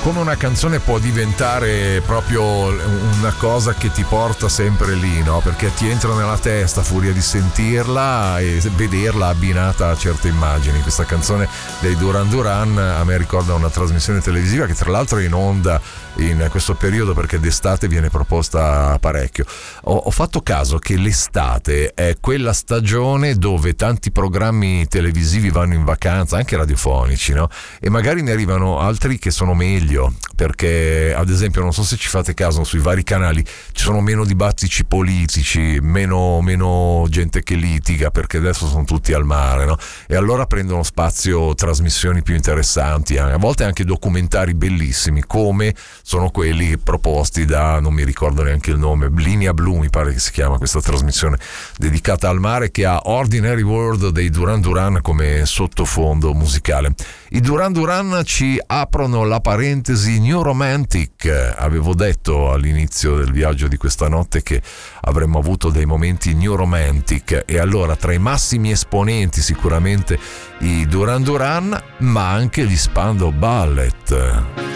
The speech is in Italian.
come una canzone può diventare proprio una cosa che ti porta sempre lì, no? Perché ti entra nella testa a furia di sentirla e vederla abbinata a certe immagini. Questa canzone dei Duran Duran a me ricorda una trasmissione televisiva che tra l'altro è in onda in questo periodo, perché d'estate viene proposta parecchio. Ho fatto caso che l'estate è quella stagione dove tanti programmi televisivi vanno in vacanza, anche radiofonici, no? E magari ne arrivano altri che sono meglio, perché ad esempio, non so se ci fate caso, sui vari canali ci sono meno dibattiti politici, meno gente che litiga, perché adesso sono tutti al mare, no? E allora prendono spazio trasmissioni più interessanti, a volte anche documentari bellissimi, come sono quelli proposti da, non mi ricordo neanche il nome, Linea Blu mi pare che si chiama questa trasmissione dedicata al mare, che ha Ordinary World dei Duran Duran come sottofondo musicale. I Duran Duran ci aprono la parentesi New Romantic. Avevo detto all'inizio del viaggio di questa notte che avremmo avuto dei momenti New Romantic, e allora tra i massimi esponenti sicuramente i Duran Duran, ma anche gli Spandau Ballet.